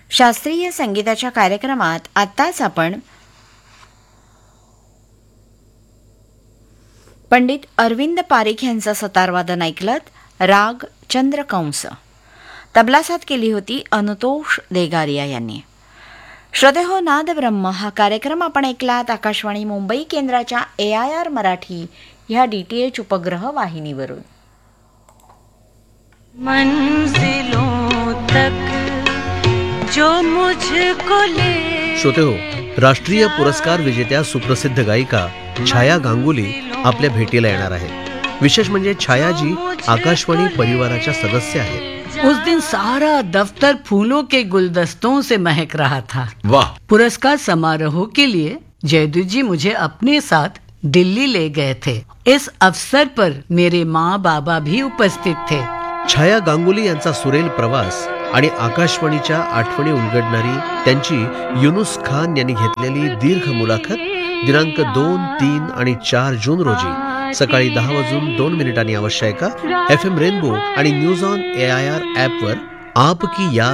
शास्त्रीय संगीताच्या कार्यक्रमात आत्ताच आपण पंडित अरविंद पारिख यांचं सतारवादन ऐकलत. राग चंद्रकंस. तबला साथ केली होती अनुतोष देगारिया यांनी. श्रोतेहो, नाद ब्रह्म हा कार्यक्रम आपण ऐकलात आकाशवाणी मुंबई केंद्राच्या AIR मराठी ह्या DTH उपग्रह वाहिनीवरून. मंजिलों तक जो मुझको ले. श्रोतेहो, राष्ट्रीय पुरस्कार विजेत्या सुप्रसिद्ध गायिका छाया गांगुली आपल्या भेटीला येणार आहे. विशेष म्हणजे छायाजी आकाशवाणी परिवाराच्या सदस्य आहेत. उस दिन सारा दफ्तर फूलों के गुलदस्तों से महक रहा था. वाह. पुरस्कार समारोह के लिए जयदू जी मुझे अपने साथ दिल्ली ले गए थे. इस अवसर पर मेरे माँ बाबा भी उपस्थित थे. छाया गांगुली यांचा सुरेल प्रवास आणि आकाशवाणीच्या आठवणी उलगडणारी त्यांची युनुस खान यांनी घेतलेली दीर्घ मुलाखत दिनांक 2, 3 आणि 4 जून रोजी सकाळी 10:02 अवश्य ऐका. FM रेनबो आणि न्यूज ऑन AIR ॲपवर आप की याद